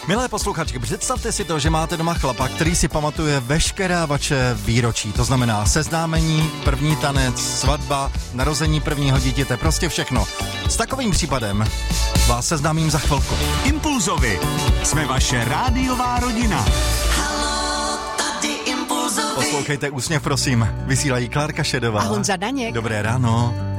Milé posluchačky, představte si to, že máte doma chlapa, který si pamatuje veškerá vaše výročí. To znamená seznámení, první tanec, svatba, narození prvního dítěte, prostě všechno. S takovým případem vás seznámím za chvilku. Impulzovi. Jsme vaše rádiová rodina. Poslouchejte Úsměv, prosím. Vysílají Klárka Šedová a Honza Daněk. Dobré ráno.